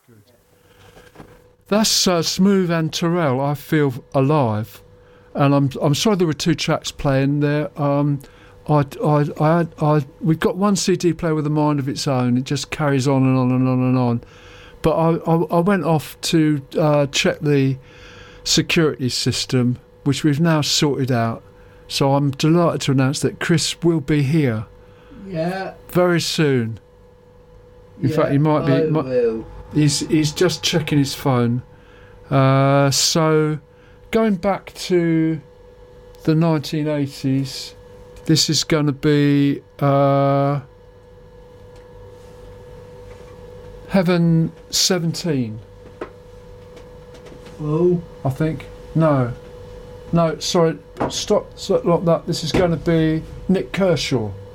That's Smooth and Terrell. I Feel Alive, and I'm sorry there were two tracks playing there. We've got one CD player with a mind of its own. It just carries on and on and on and on. But I went off to check the security system, which we've now sorted out. So I'm delighted to announce that Chris will be here. Yeah. Very soon. In fact, he might be. Will. He's just checking his phone. So, going back to the 1980s, this is going to be Heaven 17. Oh. I think. No, sorry. Stop like that. This is going to be Nick Kershaw.